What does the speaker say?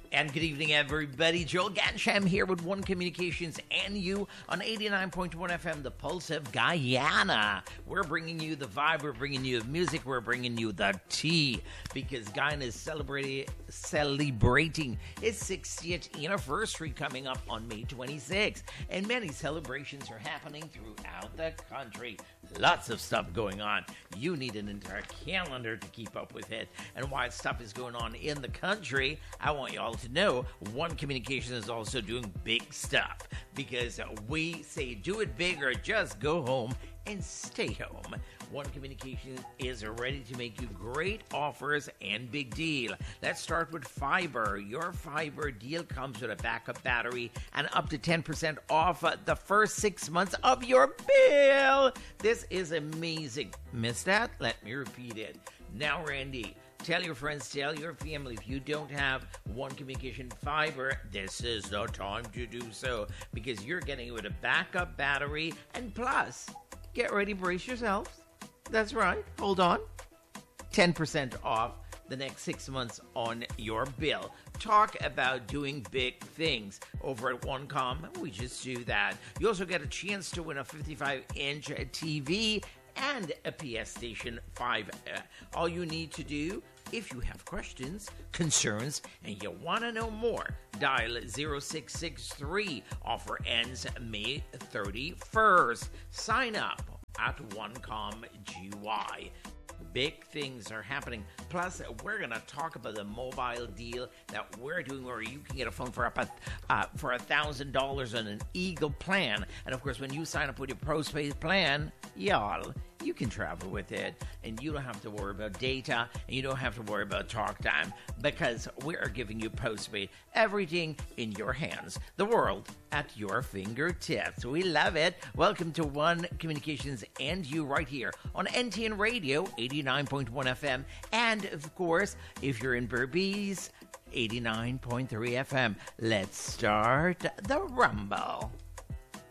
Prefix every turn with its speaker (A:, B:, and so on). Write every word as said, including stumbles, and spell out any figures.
A: And good evening, everybody. Joel Gansham here with One Communications and you on eighty-nine point one F M, the Pulse of Guyana. We're bringing you the vibe, we're bringing you the music, we're bringing you the tea, because Guyana is celebrating celebrating its sixtieth anniversary coming up on May twenty-sixth, and many celebrations are happening throughout the country. Lots of stuff going on. You need an entire calendar to keep up with it. And while stuff is going on in the country, I want you all to know One Communication is also doing big stuff, because we say do it big or just go home and stay home. One Communication is ready to make you great offers and big deal. Let's start with fiber. Your fiber deal comes with a backup battery and up to ten percent off the first six months of your bill. This is amazing. Missed that? Let me repeat it. Now, Randy, tell your friends, tell your family, if you don't have One Communication fiber, this is the time to do so, because you're getting it with a backup battery, and plus, get ready, brace yourselves. That's right. Hold on. ten percent off the next six months on your bill. Talk about doing big things. Over at OneCom, we just do that. You also get a chance to win a fifty-five inch T V and a P S Station five. All you need to do, if you have questions, concerns, and you want to know more, dial zero six six three. Offer ends May thirty-first. Sign up at OneCom G Y. Big things are happening. Plus, we're going to talk about the mobile deal that we're doing, where you can get a phone for up a, uh, for one thousand dollars on an Eagle plan. And of course, when you sign up with your postpaid plan, y'all, you can travel with it, and you don't have to worry about data, and you don't have to worry about talk time, because we are giving you postpaid, everything in your hands, the world at your fingertips. We love it. Welcome to One Communications and you right here on N T N Radio, eighty-nine point one F M, and of course, if you're in Berbice, eighty-nine point three F M. Let's start the rumble.